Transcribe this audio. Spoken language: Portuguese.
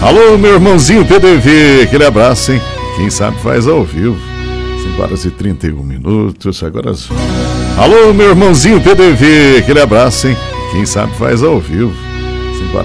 Alô, meu irmãozinho PDV, aquele abraço, hein? Quem sabe faz ao vivo. 5h31. Agora. Alô, meu irmãozinho PDV, aquele abraço, hein? Quem sabe faz ao vivo.